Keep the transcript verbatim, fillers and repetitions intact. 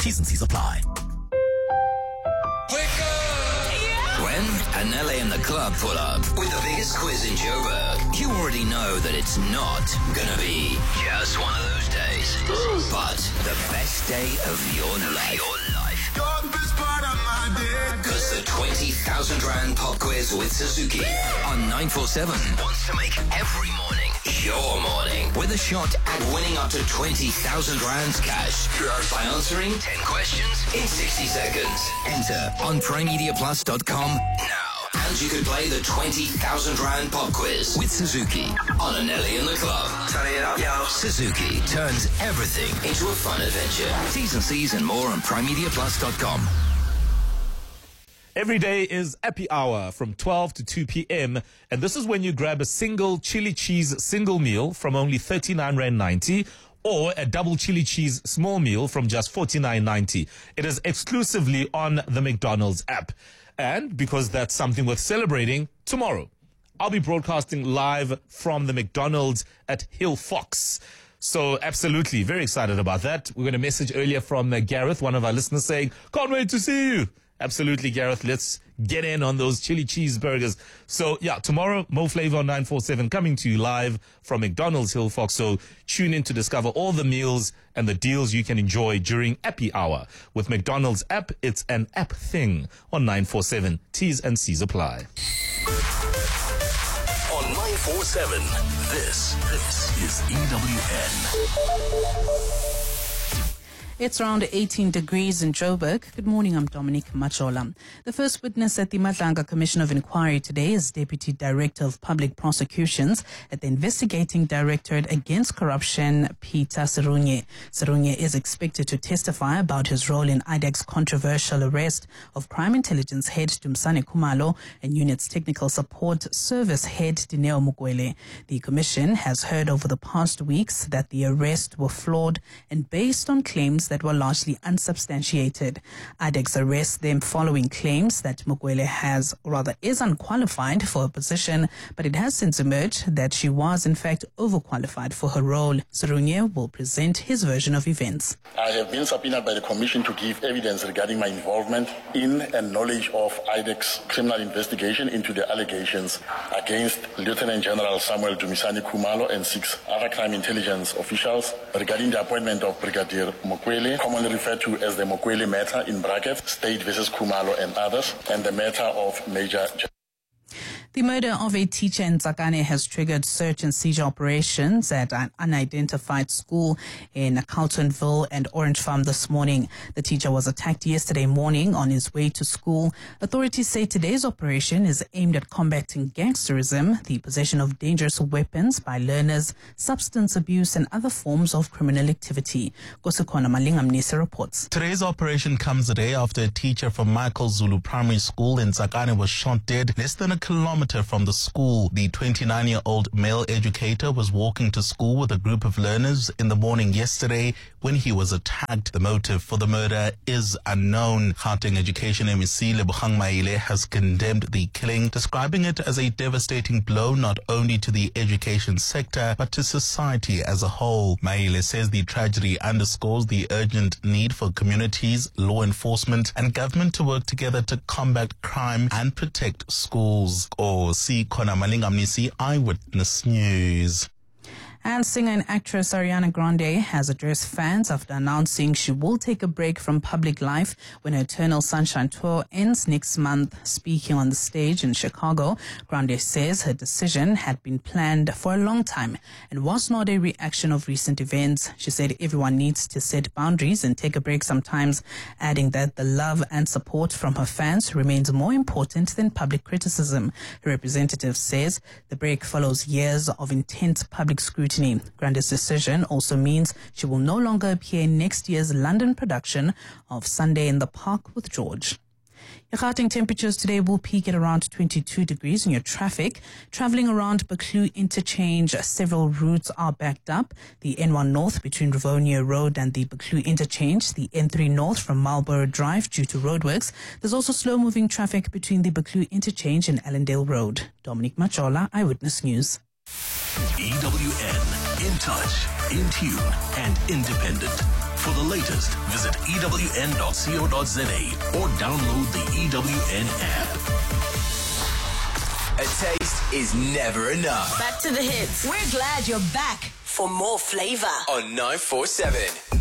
T's and C's apply. When Anele and the club pull up with the biggest quiz in Joburg, you already know that it's not gonna be just one of those days, but the best day of your life. Your life. Because the twenty thousand Rand pop quiz with Suzuki on nine forty-seven wants to make every morning your morning with a shot at winning up to twenty thousand Rands cash by answering ten questions in sixty seconds. Enter on prime media plus dot com now. And you could play the twenty thousand Rand pop quiz with Suzuki on Anele and the Club. Turn it up, yo. Suzuki turns everything into a fun adventure. T's and C's and more on prime media plus dot com. Every day is Happy Hour from twelve to two p.m. And this is when you grab a single chili cheese single meal from only thirty-nine rand ninety or a double chili cheese small meal from just forty-nine ninety. It is exclusively on the McDonald's app. And because that's something worth celebrating, tomorrow I'll be broadcasting live from the McDonald's at Hill Fox. So absolutely, very excited about that. We're going to message earlier from uh, Gareth, one of our listeners, saying, can't wait to see you. Absolutely, Gareth. Let's get in on those chili cheeseburgers. So, yeah, tomorrow, Mo Flavor on nine forty-seven coming to you live from McDonald's Hill Fox. So tune in to discover all the meals and the deals you can enjoy during Happy Hour. With McDonald's app, it's an app thing on nine forty-seven. T's and C's apply. On nine forty-seven, this, this is E W N. It's around eighteen degrees in Joburg. Good morning, I'm Dominique Machola. The first witness at the Madlanga Commission of Inquiry today is Deputy Director of Public Prosecutions at the Investigating Directorate Against Corruption, Peter Serunye. Serunye is expected to testify about his role in I D E C's controversial arrest of Crime Intelligence Head Dumisani Khumalo and Unit's Technical Support Service Head Dineo Mukwele. The Commission has heard over the past weeks that the arrests were flawed and based on claims that were largely unsubstantiated. I D E C's arrests them following claims that Mukwele has, or rather is unqualified for her position, but it has since emerged that she was in fact overqualified for her role. Serunye will present his version of events. I have been subpoenaed by the Commission to give evidence regarding my involvement in and knowledge of I D E C's criminal investigation into the allegations against Lieutenant General Samuel Dumisani Khumalo and six other crime intelligence officials regarding the appointment of Brigadier Mukwele, commonly referred to as the Mukwele matter in brackets, State versus Khumalo and others, and the matter of Major. The murder of a teacher in Tsakane has triggered search and seizure operations at an unidentified school in Carltonville and Orange Farm this morning. The teacher was attacked yesterday morning on his way to school. Authorities say today's operation is aimed at combating gangsterism, the possession of dangerous weapons by learners, substance abuse and other forms of criminal activity. Kosekona Malingamnisa reports. Today's operation comes a day after a teacher from Michael Zulu Primary School in Tsakane was shot dead less than a kilometer from the school. The twenty-nine-year-old male educator was walking to school with a group of learners in the morning yesterday when he was attacked. The motive for the murder is unknown. Gauteng Education M E C Lebogang Maile has condemned the killing, describing it as a devastating blow not only to the education sector but to society as a whole. Maile says the tragedy underscores the urgent need for communities, law enforcement and government to work together to combat crime and protect schools. Or see Kona Malingamnisi, Eyewitness News. And singer and actress Ariana Grande has addressed fans after announcing she will take a break from public life when her Eternal Sunshine Tour ends next month. Speaking on the stage in Chicago, Grande says her decision had been planned for a long time and was not a reaction of recent events. She said everyone needs to set boundaries and take a break sometimes, adding that the love and support from her fans remains more important than public criticism. Her representative says the break follows years of intense public scrutiny. Grande's decision also means she will no longer appear in next year's London production of Sunday in the Park with George. Your Gauteng temperatures today will peak at around twenty-two degrees in your traffic. Traveling around Buccleuch Interchange, several routes are backed up. The N one North between Rivonia Road and the Buccleuch Interchange. The N three North from Marlborough Drive due to roadworks. There's also slow-moving traffic between the Buccleuch Interchange and Allendale Road. Dominique Machola, Eyewitness News. E W N, in touch, in tune, and independent. For the latest, visit E W N dot co dot za or download the E W N app. A taste is never enough. Back to the hits. We're glad you're back for more flavor On nine four seven.